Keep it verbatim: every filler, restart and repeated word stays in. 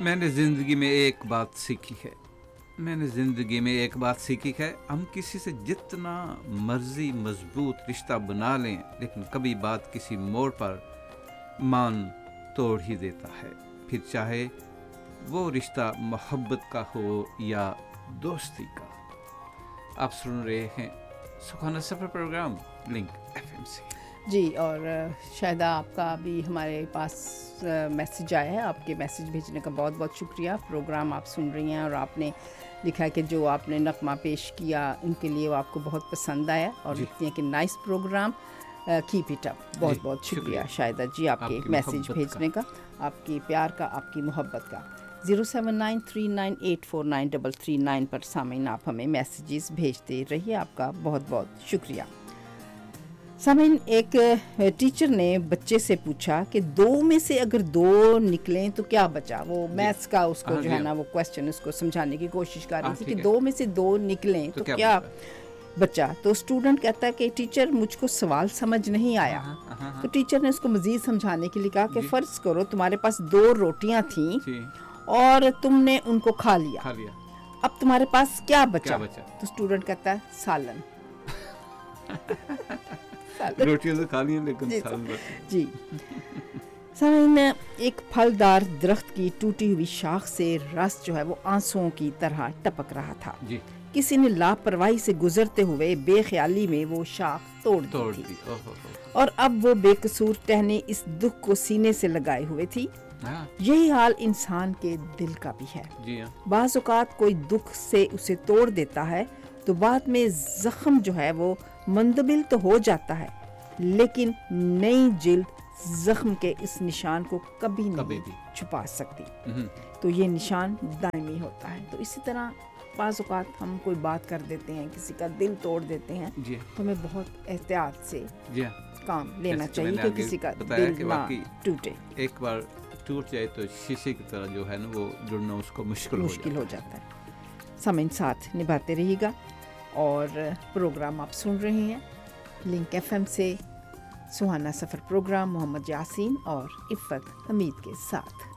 میں نے زندگی میں ایک بات سیکھی ہے میں نے زندگی میں ایک بات سیکھی ہے ہم کسی سے جتنا مرضی مضبوط رشتہ بنا لیں لیکن کبھی بات کسی موڑ پر مان توڑ ہی دیتا ہے، پھر چاہے وہ رشتہ محبت کا ہو یا دوستی کا۔ آپ سن رہے ہیں سکھانا سفر پروگرام لنک ایف ایم سے۔ جی، اور شاہدہ آپ کا بھی ہمارے پاس میسج آیا ہے، آپ کے میسج بھیجنے کا بہت بہت شکریہ۔ پروگرام آپ سن رہی ہیں اور آپ نے لکھا ہے کہ جو آپ نے نغمہ پیش کیا ان کے لیے وہ آپ کو بہت پسند آیا، اور لکھتی ہیں کہ nice program, keep it up. بہت بہت شکریہ شاہدہ جی آپ کے میسج بھیجنے کا، آپ کی پیار کا، آپ کی محبت کا۔ Zero seven nine three nine eight four nine double three nine پر سامعین آپ ہمیں میسیجز بھیجتے رہیے، آپ کا بہت بہت شکریہ۔ سامعین، ایک ٹیچر نے بچے سے پوچھا کہ دو میں سے اگر دو نکلیں تو کیا بچا؟ وہ میتھس کا اس کو جو ہے نا وہ کوشچن اس کو سمجھانے کی کوشش کر رہی تھی کہ دو میں سے دو نکلیں تو کیا بچا؟ تو اسٹوڈنٹ کہتا ہے کہ ٹیچر مجھ کو سوال سمجھ نہیں آیا۔ تو ٹیچر نے اس کو مزید سمجھانے کے لیے کہا کہ فرض کرو تمہارے پاس دو روٹیاں تھیں اور تم نے ان کو کھا لیا، اب تمہارے پاس کیا بچا؟ تو اسٹوڈنٹ کہتا ہے سالن۔ روٹیاں تو کھا لی ہیں لیکن سالن بچا۔ جی سامعین، ایک پھلدار درخت کی ٹوٹی ہوئی شاخ سے رس جو ہے وہ آنسوؤں کی طرح ٹپک رہا تھا۔ جی، کسی نے لاپرواہی سے گزرتے ہوئے بے خیالی میں وہ شاخ توڑ دی تھی، اور اب وہ بے قصور ٹہنی اس دکھ کو سینے سے لگائے ہوئے تھی۔ یہی حال انسان کے دل کا بھی ہے۔ بعض اوقات کوئی دکھ سے اسے توڑ دیتا ہے تو بعد میں زخم جو ہے وہ مندمل تو ہو جاتا ہے، لیکن نئی جلد زخم کے اس نشان کو کبھی نہیں چھپا سکتی، تو یہ نشان دائمی ہوتا ہے۔ تو اسی طرح بعض اوقات ہم کوئی بات کر دیتے ہیں، کسی کا دل توڑ دیتے ہیں، تو ہمیں بہت احتیاط سے کام لینا چاہیے کہ کسی کا دل نہ ٹوٹے۔ ایک بار ٹوٹ جائے تو شیشے کی طرح جو ہے نا وہ جڑنا اس کو مشکل مشکل ہو جاتا ہے۔ سامعین ساتھ نبھاتے رہیے گا، اور پروگرام آپ سن رہے ہیں لنک ایف ایم سے، سہانا سفر پروگرام محمد یاسین اور عفت حمید کے ساتھ۔